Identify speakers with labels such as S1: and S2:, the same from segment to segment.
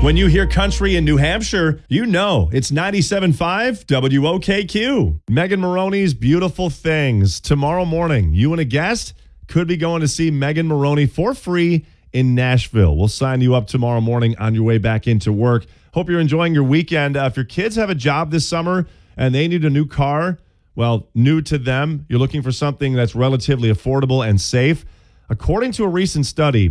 S1: When you hear country in New Hampshire, you know it's 97.5 WOKQ. Megan Moroney's Beautiful Things. Tomorrow morning, you and a guest could be going to see Megan Moroney for free in Nashville. We'll sign you up tomorrow morning on your way back into work. Hope you're enjoying your weekend. If your kids have a job this summer and they need a new car, well, new to them, you're looking for something that's relatively affordable and safe. According to a recent study,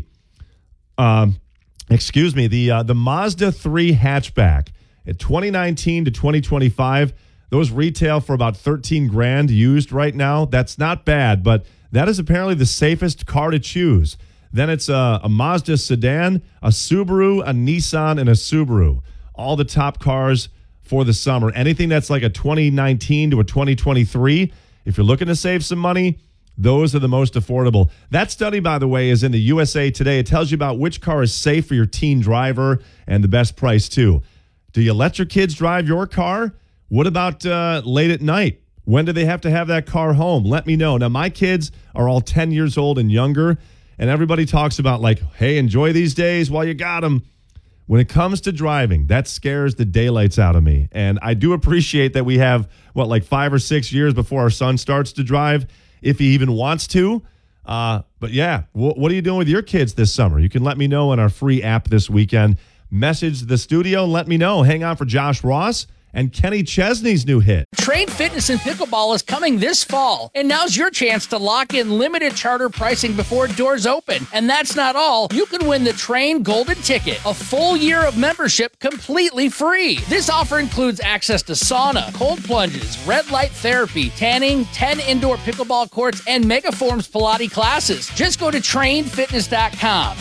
S1: the Mazda 3 hatchback at 2019 to 2025, those retail for about $13,000 used right now. That's not bad, but that is apparently the safest car to choose. Then it's a Mazda sedan, a Subaru, a Nissan, and a Subaru. All the top cars for the summer. Anything that's like a 2019 to a 2023, if you're looking to save some money, those are the most affordable. That study, by the way, is in the USA Today. It tells you about which car is safe for your teen driver and the best price, too. Do you let your kids drive your car? What about late at night? When do they have to have that car home? Let me know. Now, my kids are all 10 years old and younger, and everybody talks about, like, hey, enjoy these days while you got them. When it comes to driving, that scares the daylights out of me. And I do appreciate that we have, 5 or 6 years before our son starts to drive, if he even wants to. But yeah, what are you doing with your kids this summer? You can let me know in our free app this weekend. Message the studio and let me know. Hang on for Josh Ross and Kenny Chesney's new hit.
S2: Trade Fitness and Pickleball is coming this fall, and now's your chance to lock in limited charter pricing before doors open. And that's not all. You can win the Train Golden Ticket, a full year of membership completely free. This offer includes access to sauna, cold plunges, red light therapy, tanning, 10 indoor pickleball courts, and Megaforms Pilates classes. Just go to trainfitness.com.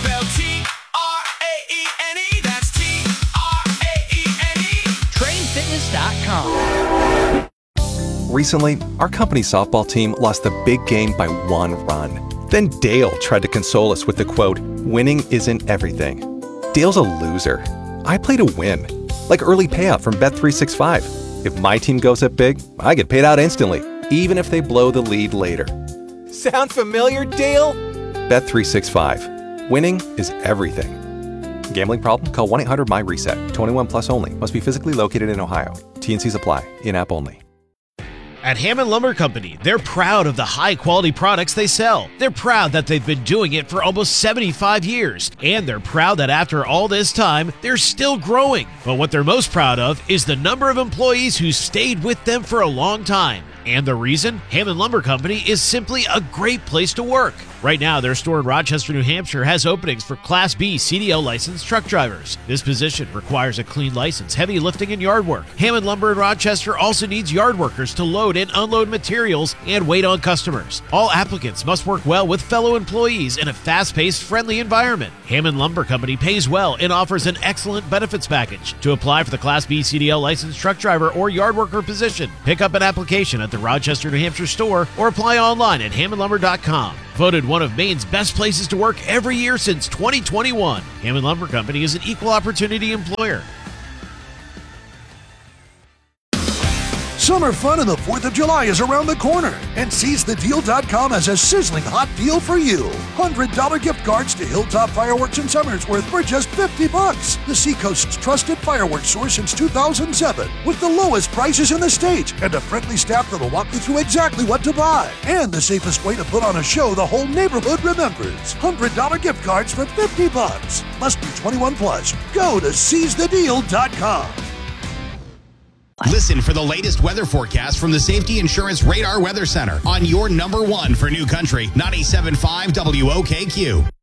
S2: Fitness.com.
S3: Recently, our company's softball team lost the big game by 1 run. Then Dale tried to console us with the quote, "Winning isn't everything." Dale's a loser. I play to win, like early payout from Bet365. If my team goes up big, I get paid out instantly, even if they blow the lead later. Sound familiar, Dale? Bet365. Winning is everything. Gambling problem? Call 1-800-MY-RESET. 21 plus only. Must be physically located in Ohio. T&Cs apply. In-app only.
S4: At Hammond Lumber Company, they're proud of the high-quality products they sell. They're proud that they've been doing it for almost 75 years. And they're proud that after all this time, they're still growing. But what they're most proud of is the number of employees who stayed with them for a long time. And the reason? Hammond Lumber Company is simply a great place to work. Right now, their store in Rochester, New Hampshire has openings for Class B CDL licensed truck drivers. This position requires a clean license, heavy lifting, and yard work. Hammond Lumber in Rochester also needs yard workers to load and unload materials and wait on customers. All applicants must work well with fellow employees in a fast-paced, friendly environment. Hammond Lumber Company pays well and offers an excellent benefits package. To apply for the Class B CDL licensed truck driver or yard worker position, pick up an application at the Rochester, New Hampshire store or apply online at hammondlumber.com. Voted one of Maine's best places to work every year since 2021. Hammond Lumber Company is an equal opportunity employer.
S5: Summer fun on the 4th of July is around the corner, and SeizeTheDeal.com has a sizzling hot deal for you. $100 gift cards to Hilltop Fireworks in Summersworth for just $50. The Seacoast's trusted fireworks source since 2007, with the lowest prices in the state and a friendly staff that'll walk you through exactly what to buy. And the safest way to put on a show the whole neighborhood remembers. $100 gift cards for $50. Must be 21 plus. Go to SeizeTheDeal.com.
S6: Listen for the latest weather forecast from the Safety Insurance Radar Weather Center on your number one for New Country, 97.5 WOKQ.